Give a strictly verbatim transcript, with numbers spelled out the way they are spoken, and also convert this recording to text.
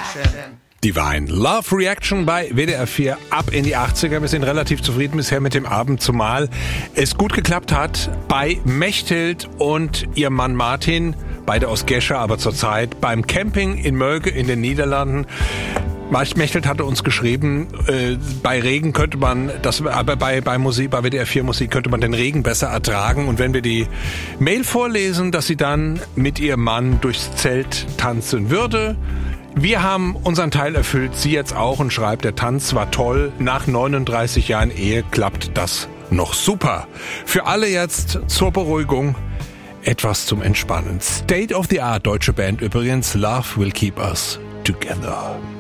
Divine Love Reaction bei W D R vier ab in die achtziger. Wir sind relativ zufrieden bisher mit dem Abend, zumal es gut geklappt hat bei Mechthild und ihrem Mann Martin, beide aus Gescher, aber zurzeit beim Camping in Mölke in den Niederlanden. Mechthild hatte uns geschrieben, äh, bei Regen könnte man, das, aber bei, bei Musik, bei W D R vier Musik könnte man den Regen besser ertragen. Und wenn wir die Mail vorlesen, dass sie dann mit ihrem Mann durchs Zelt tanzen würde. Wir haben unseren Teil erfüllt, sie jetzt auch, und schreibt, der Tanz war toll. Nach neununddreißig Jahren Ehe klappt das noch super. Für alle jetzt zur Beruhigung etwas zum Entspannen. State of the Art, deutsche Band übrigens. Love will keep us together.